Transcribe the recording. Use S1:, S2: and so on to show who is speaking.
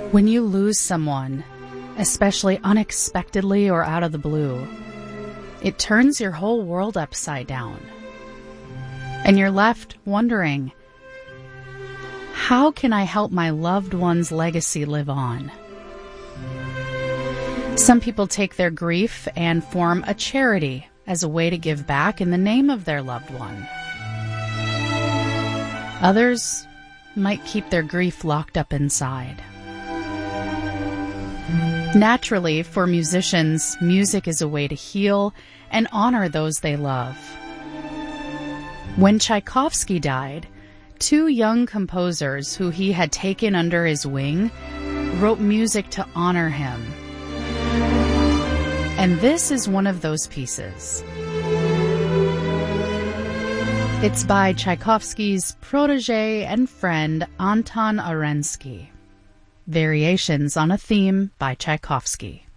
S1: When you lose someone, especially unexpectedly or out of the blue, it turns your whole world upside down. And you're left wondering, how can I help my loved one's legacy live on? Some people take their grief and form a charity as a way to give back in the name of their loved one. Others might keep their grief locked up inside. Naturally, for musicians, music is a way to heal and honor those they love. When Tchaikovsky died, two young composers who he had taken under his wing wrote music to honor him. And this is one of those pieces. It's by Tchaikovsky's protege and friend Anton Arensky. Variations on a Theme by Tchaikovsky.